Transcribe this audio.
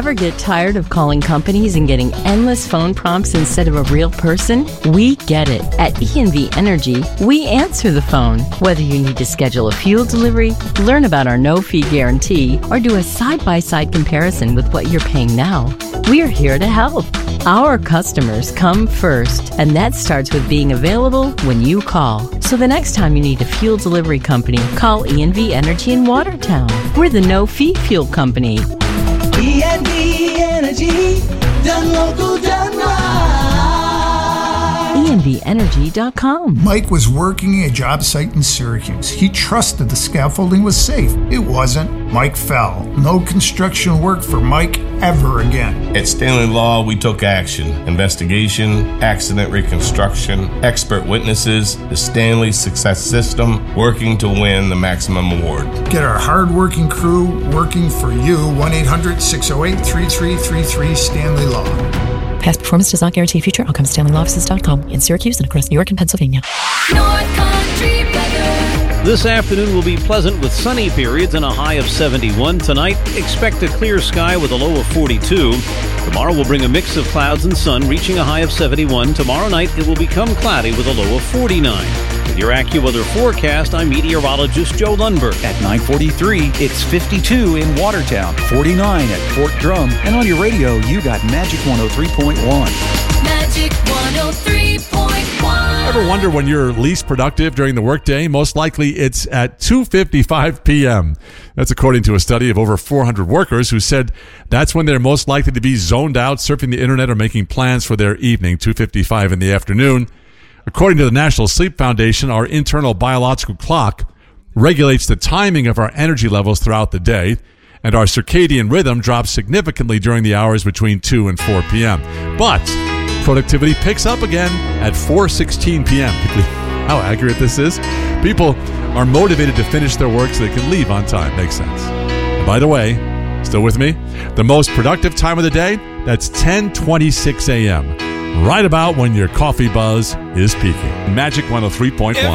Ever get tired of calling companies and getting endless phone prompts instead of a real person? We get it. At E&V Energy, we answer the phone. Whether you need to schedule a fuel delivery, learn about our no-fee guarantee, or do a side-by-side comparison with what you're paying now, we're here to help. Our customers come first, and that starts with being available when you call. So the next time you need a fuel delivery company, call E&V Energy in Watertown. We're the no-fee fuel company. E&V Energy, done local, done right. ENVEnergy.com. Mike was working a job site in Syracuse. He trusted the scaffolding was safe. It wasn't. Mike fell. No construction work for Mike ever again. At Stanley Law, we took action. Investigation, accident reconstruction, expert witnesses, the Stanley Success System, working to win the maximum award. Get our hard-working crew working for you. 1-800-608-3333 Stanley Law. Past performance does not guarantee future outcomes. StanleyLawoffices.com in Syracuse and across New York and Pennsylvania. North Country weather. This afternoon will be pleasant with sunny periods and a high of 71. Tonight, expect a clear sky with a low of 42. Tomorrow will bring a mix of clouds and sun, reaching a high of 71. Tomorrow night, it will become cloudy with a low of 49. With your AccuWeather forecast, I'm meteorologist Joe Lundberg. At 9:43, it's 52 in Watertown, 49 at Fort Drum, and on your radio, you got Magic 103.1. Magic 103.1. Ever wonder when you're least productive during the workday? Most likely it's at 2:55 p.m. That's according to a study of over 400 workers who said that's when they're most likely to be zoned out, surfing the internet, or making plans for their evening, 2:55 in the afternoon. According to the National Sleep Foundation, our internal biological clock regulates the timing of our energy levels throughout the day, and our circadian rhythm drops significantly during the hours between 2 and 4 p.m. But productivity picks up again at 4:16 p.m. How accurate this is? People are motivated to finish their work so they can leave on time. Makes sense. And by the way, still with me? The most productive time of the day? That's 10:26 a.m. Right about when your coffee buzz is peaking. Magic 103.1.